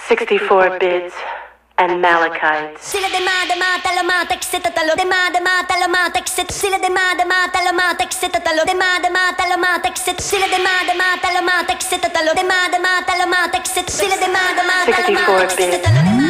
64 bits and malachite. Sila de mata lo mata exita talo de mata lo mata exita sila de mata lo mata exita talo de mata lo mata exita sila de mata lo mata exita talo de mata lo mata exita sila de mata lo mata exita talo de